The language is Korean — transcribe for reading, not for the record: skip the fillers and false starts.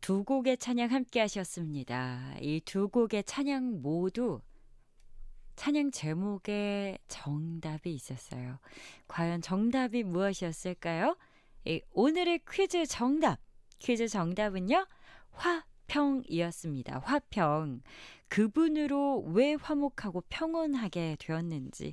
두 곡의 찬양 함께 하셨습니다. 이 두 곡의 찬양 모두 찬양 제목에 정답이 있었어요. 과연 정답이 무엇이었을까요? 오늘의 퀴즈 정답은요. 화평이었습니다. 화평. 그분으로 왜 화목하고 평온하게 되었는지